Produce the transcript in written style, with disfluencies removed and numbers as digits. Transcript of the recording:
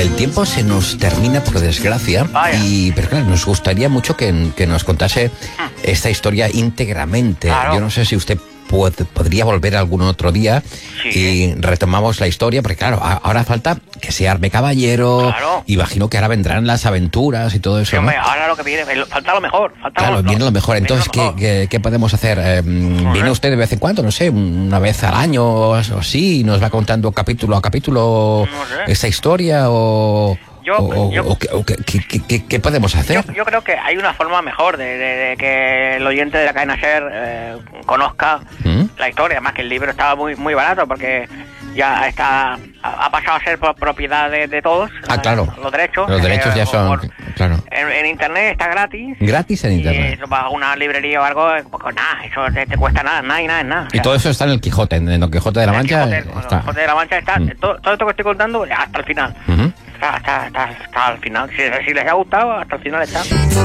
el tiempo se nos termina por desgracia, pero claro, nos gustaría mucho que nos contase esta historia íntegramente. Claro. Yo no sé si usted podría volver algún otro día y retomamos la historia, porque claro, ahora falta que se arme caballero, imagino que ahora vendrán las aventuras y todo eso, Sí, ¿no? hombre, ahora lo que viene, falta lo mejor. Claro, viene lo mejor. Entonces, ¿qué podemos hacer? ¿Viene usted de vez en cuando? No sé, una vez al año o así, y nos va contando capítulo a capítulo esta historia ¿qué podemos hacer? Yo creo que hay una forma mejor de que el oyente de la cadena SER conozca la historia. Además que el libro estaba muy barato porque ya ha pasado a ser propiedad de todos. Claro. Los derechos. Los derechos ya son, claro. En internet está gratis. Gratis en internet. Y vas a una librería o algo, pues nada, eso te cuesta nada. Y todo eso está en el Quijote, en Don Quijote de la Mancha. El Quijote de la Mancha está, todo esto que estoy contando hasta el final. Hasta el final. Si les ha gustado, hasta el final está.